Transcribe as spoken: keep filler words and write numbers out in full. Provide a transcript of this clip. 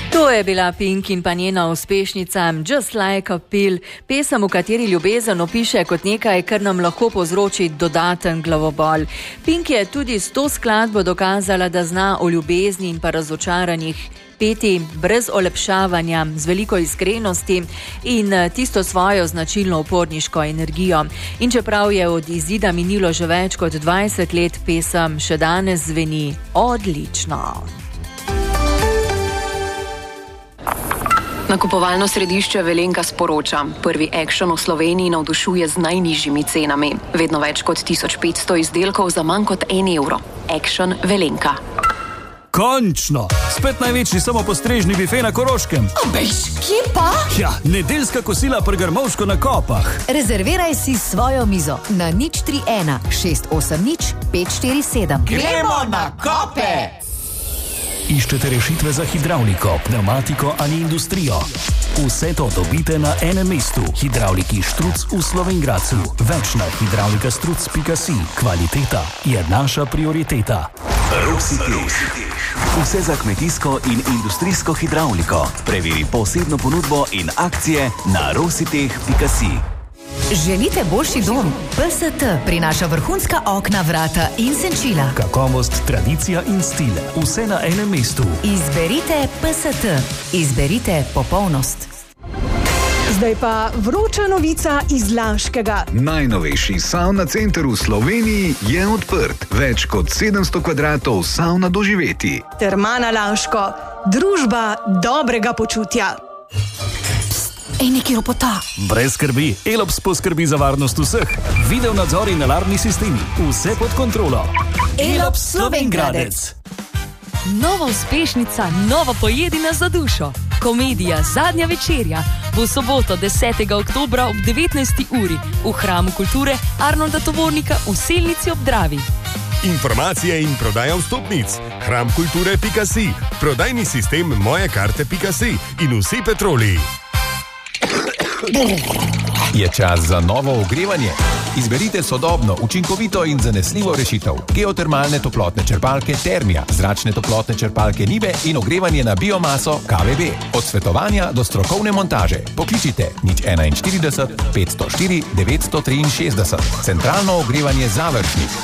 To je bila Pink in pa njena uspešnica Just Like a Pill, pesem, v kateri ljubezen opiše kot nekaj, kar nam lahko povzroči dodaten glavobol. Pink je tudi s to skladbo dokazala, da zna o ljubezni in pa razočaranjih peti brez olepšavanja, z veliko iskrenosti in tisto svojo značilno uporniško energijo. In čeprav je od izida minilo že več kot dvajset let, pesem še danes zveni odlično. Nakupovalno središče Velenka sporoča. Prvi Action v Sloveniji navdušuje z najnižjimi cenami. Vedno več kot tisoč petsto izdelkov za manj kot en evro. Action Velenka. Končno! Spet največji samopostrežni bife na Koroškem. Bež, kje pa? Ja, nedeljska kosila pri Grmovško na Kopah. Rezerviraj si svojo mizo na nič tri ena šest osem nič pet štiri sedem. Gremo na Kope! Iščete rešitve za hidravliko, pneumatiko ali industrijo? Vse to dobite na enem mestu. Hidravliki Štruc v Slovenj Gradcu. Več na hidravlika struc pika si. Kvaliteta je naša prioriteta. Rositeh. Vse za kmetijsko in industrijsko hidravliko. Preveri posebno ponudbo in akcije na rositeh pika si. Želite boljši dom? P S T prinaša vrhunska okna, vrata in senčila. Kakovost, tradicija in stil. Vse na enem mestu. Izberite P S T. Izberite popolnost. Zdaj pa vroča novica iz Laškega. Najnovejši savna center v Sloveniji je odprt. Več kot sedemsto kvadratov savna doživeti. Termana Laško. Družba dobrega počutja. Ej, neki ropota. Brez skrbi, Elops poskrbi za varnost vseh. Video nadzor in alarmni sistemi. Vse pod kontrolo. Elops Slovenj Gradec. Nova uspešnica, nova pojedina za dušo. Komedija Zadnja večerja bo v soboto desetega oktobra ob devetnajsti uri v Hramu kulture Arnolda Tovornika v Selnici ob Dravi. Informacije in prodaja vstopnic. hram kulture pika si, prodajni sistem moje karte pika si in vsi petroli. Je čas za novo ogrevanje? Izberite sodobno, učinkovito in zanesljivo rešitev. Geotermalne toplotne črpalke Termia, zračne toplotne črpalke Nibe in ogrevanje na biomaso K V B. Od svetovanja do strokovne montaže. Pokličite nič štiriinštirideset petsto štiri devetsto triinšestdeset. Centralno ogrevanje Završnik.